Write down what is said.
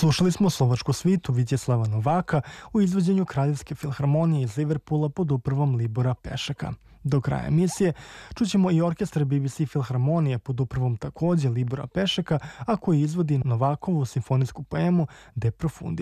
Slušali smo slovačku svitu Vitjeslava Novaka u izvođenju Kraljevske filharmonije iz Liverpoola pod upravom Libora Pešeka. Do kraja emisije čućemo i orkestar BBC filharmonije pod upravom također Libora Pešeka, a koji izvodi Novakovu simfonijsku poemu De Profundis.